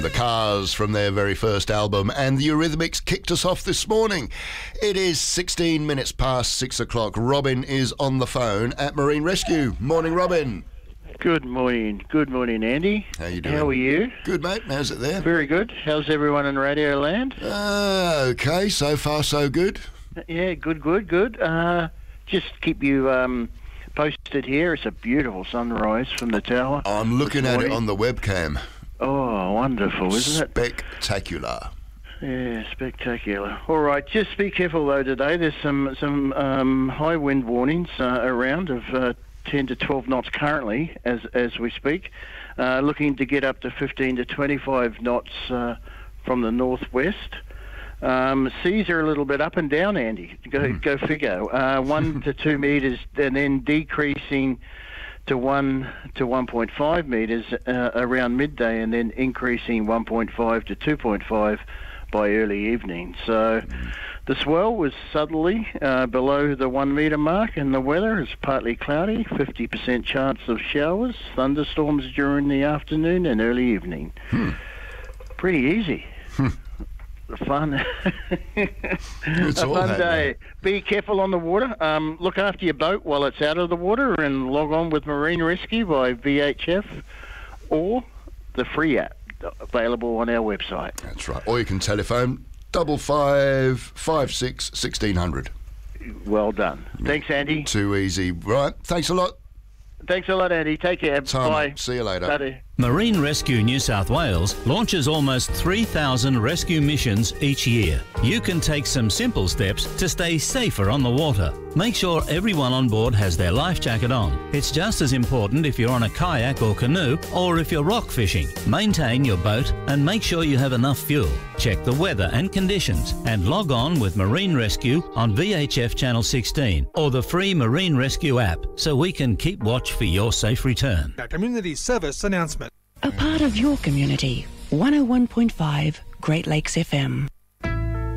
The Cars from their very first album, and the Eurythmics kicked us off this morning. It is 16 minutes past 6 o'clock. Robin is on the phone at Marine Rescue. Morning, Robin. Good morning. Good morning, Andy. How you doing? How are you? Good, mate. How's it there? Very good. How's everyone in Radio Land? Okay. So far, so good. Yeah, good. Just keep you posted here. It's a beautiful sunrise from the tower. I'm looking at it on the webcam. Oh, wonderful, isn't it? Spectacular. Yeah, spectacular. All right, just be careful though today. There's some high wind warnings around of 10 to 12 knots currently as we speak. Looking to get up to 15 to 25 knots from the northwest. Seas are a little bit up and down, Andy. Go figure. 1 to 2 metres, and then decreasing to 1 to 1.5 metres around midday, and then increasing 1.5 to 2.5 by early evening. So the swell was subtly below the 1 metre mark, and the weather is partly cloudy, 50% chance of showers, thunderstorms during the afternoon and early evening. Pretty easy. Fun. It's a all fun happening. day. Be careful on the water. Look after your boat while it's out of the water, and log on with Marine Rescue by VHF or the free app available on our website. That's right. Or you can telephone 5556 1600. Well done. Thanks, Andy. Too easy. Right. Thanks a lot. Thanks a lot, Andy. Take care. Time. Bye. See you later. Buddy. Marine Rescue New South Wales launches almost 3,000 rescue missions each year. You can take some simple steps to stay safer on the water. Make sure everyone on board has their life jacket on. It's just as important if you're on a kayak or canoe, or if you're rock fishing. Maintain your boat and make sure you have enough fuel. Check the weather and conditions and log on with Marine Rescue on VHF Channel 16 or the free Marine Rescue app so we can keep watch for your safe return. A community service announcement. A part of your community. 101.5 Great Lakes FM.